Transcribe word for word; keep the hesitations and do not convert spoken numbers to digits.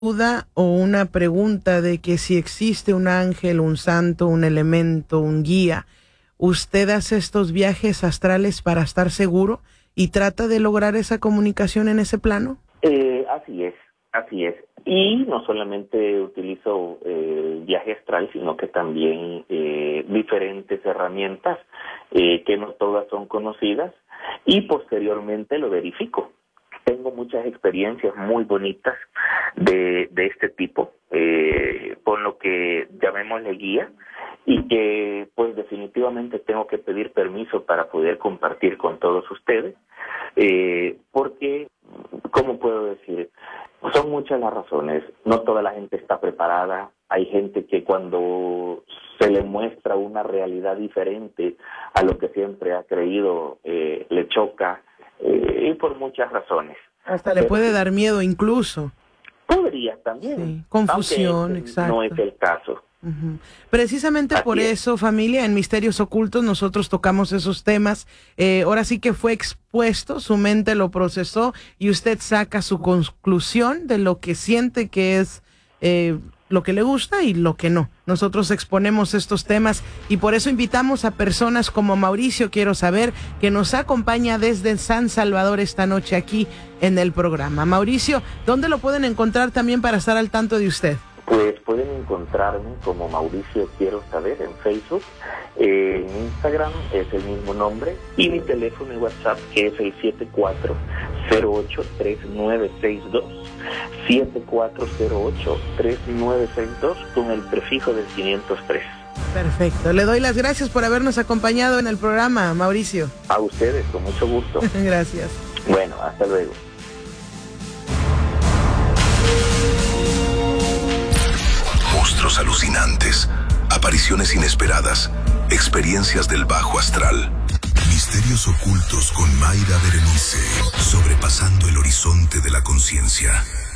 duda o una pregunta de que si existe un ángel, un santo, un elemento, un guía, ¿usted hace estos viajes astrales para estar seguro y trata de lograr esa comunicación en ese plano? Eh, así es, así es. Y no solamente utilizo eh, viaje astral, sino que también eh, diferentes herramientas eh, que no todas son conocidas y posteriormente lo verifico. Tengo muchas experiencias muy bonitas de, de este tipo, eh, con lo que llamémosle guía, y que pues definitivamente tengo que pedir permiso para poder compartir con todos ustedes, eh, porque, ¿cómo puedo decir? Son muchas las razones, no toda la gente está preparada, hay gente que cuando se le muestra una realidad diferente a lo que siempre ha creído, eh, le choca, eh, y por muchas razones. Hasta le puede dar miedo incluso. Podría también. Sí, confusión, exacto. No es el caso. Uh-huh. Precisamente Así por es. eso, familia, en Misterios Ocultos nosotros tocamos esos temas. Eh, ahora sí que fue expuesto, su mente lo procesó y usted saca su conclusión de lo que siente que es eh, lo que le gusta y lo que no. Nosotros exponemos estos temas y por eso invitamos a personas como Mauricio, quiero saber, que nos acompaña desde San Salvador esta noche aquí en el programa. Mauricio, ¿dónde lo pueden encontrar también para estar al tanto de usted? Pues pueden encontrarme como Mauricio Quiero Saber en Facebook, eh, en Instagram es el mismo nombre y mi teléfono y WhatsApp que es el siete cuatro cero ocho tres nueve seis dos, siete cuatro cero ocho tres nueve seis dos con el prefijo del quinientos tres. Perfecto, le doy las gracias por habernos acompañado en el programa, Mauricio. A ustedes, con mucho gusto. Gracias. Bueno, hasta luego. Monstruos alucinantes, apariciones inesperadas, experiencias del bajo astral. Misterios ocultos con Mayra Berenice, sobrepasando el horizonte de la conciencia.